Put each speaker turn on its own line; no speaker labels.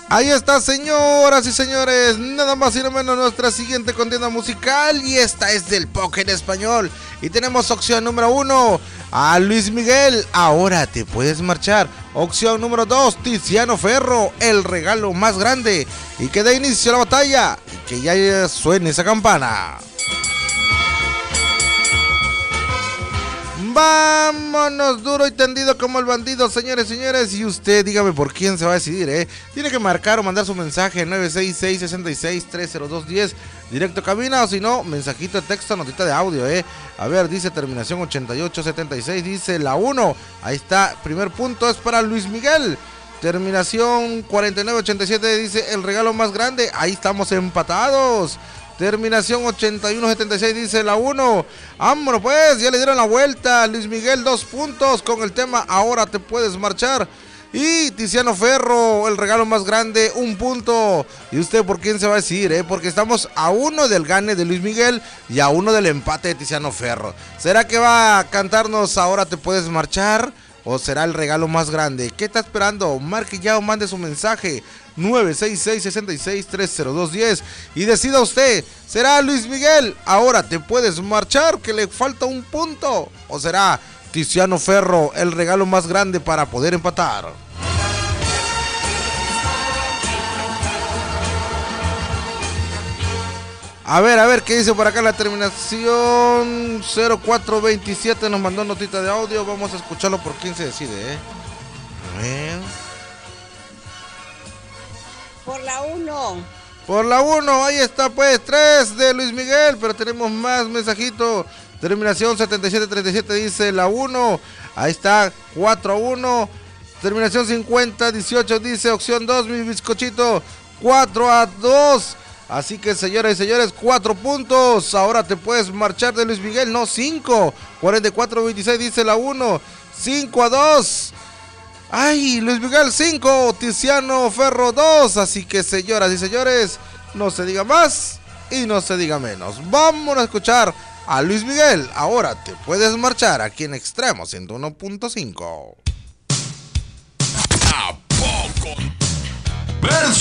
Ahí está, señoras y señores, nada más y no menos nuestra siguiente contienda musical, y esta es del pop en español. Y tenemos opción número 1, a Luis Miguel, Ahora te puedes marchar. Opción número 2, Tiziano Ferro, El regalo más grande. Y que dé inicio a la batalla, y que ya suene esa campana. Vámonos duro y tendido como el bandido, señores y señores. Y usted dígame por quién se va a decidir, Tiene que marcar o mandar su mensaje 966-66-30210 directo cabina, o si no, mensajito de texto, notita de audio, A ver, dice terminación 8876, dice la 1. Ahí está, primer punto es para Luis Miguel. Terminación 4987 dice El regalo más grande. Ahí estamos empatados. Terminación 8176 dice la 1. Vámonos pues, ya le dieron la vuelta. Luis Miguel 2 puntos con el tema Ahora te puedes marchar. Y Tiziano Ferro, El regalo más grande, 1 punto. ¿Y usted por quién se va a decidir, Porque estamos a 1 del gane de Luis Miguel y a 1 del empate de Tiziano Ferro. ¿Será que va a cantarnos Ahora te puedes marchar? ¿O será El regalo más grande? ¿Qué está esperando? Marque ya o mande su mensaje 966-66-30210 y decida usted, ¿será Luis Miguel, Ahora te puedes marchar, que le falta 1 punto? ¿O será Tiziano Ferro, El regalo más grande para poder empatar? A ver, ¿qué dice por acá la terminación 0427? Nos mandó notita de audio. Vamos a escucharlo por quién se decide, A ver.
Por la 1.
Por la 1, ahí está pues, 3 de Luis Miguel, pero tenemos más mensajitos. Terminación 7737 dice la 1. Ahí está, 4-1. Terminación 5018 dice opción 2, mi bizcochito, 4-2. Así que, señoras y señores, 4 puntos. Ahora te puedes marchar de Luis Miguel, no 5. 4426 dice la 1. 5-2. Ay, Luis Miguel 5, Tiziano Ferro 2. Así que, señoras y señores, no se diga más y no se diga menos. Vámonos a escuchar a Luis Miguel, Ahora te puedes marchar, aquí en Extremo 101.5.